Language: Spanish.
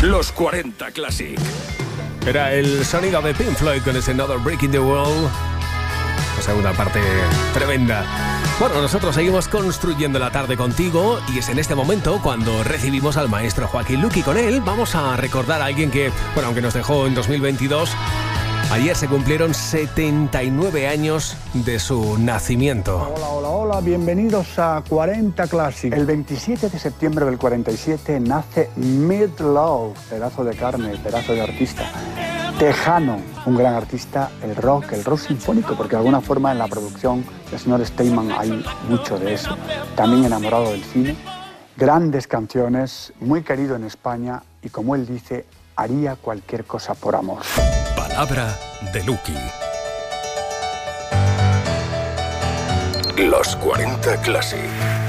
Los 40 Classic. Era el sonido de Pink Floyd con ese Another Break in the Wall. La segunda parte tremenda. Bueno, nosotros seguimos construyendo la tarde contigo y es en este momento cuando recibimos al maestro Joaquín Luqui. Con él vamos a recordar a alguien que, bueno, aunque nos dejó en 2022, ayer se cumplieron 79 años de su nacimiento. Hola, bienvenidos a 40 Classic. El 27 de septiembre del 47 nace Meat Loaf, pedazo de carne, pedazo de artista. Tejano, un gran artista, el rock sinfónico, porque de alguna forma en la producción del señor Steinman hay mucho de eso. También enamorado del cine, grandes canciones, muy querido en España y como él dice, haría cualquier cosa por amor. Palabra de Luqui. Los 40 Classic.